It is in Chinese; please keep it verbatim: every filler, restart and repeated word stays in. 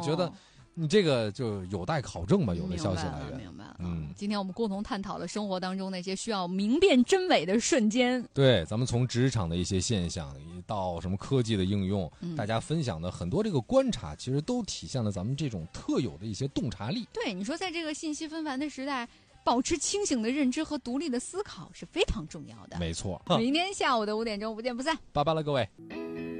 觉得你这个就有待考证吧，有的消息来源。 明白了， 嗯， 今天我们共同探讨了生活当中那些需要明辨真伪的瞬间。 对，咱们从职场的一些现象，到什么科技的应用， 嗯、 大家分享的很多这个观察，其实都体现了咱们这种特有的一些洞察力。 对，你说在这个信息纷繁的时代，保持清醒的认知和独立的思考是非常重要的。 没错， 明天下午的五点钟不见不散。 拜拜了，各位。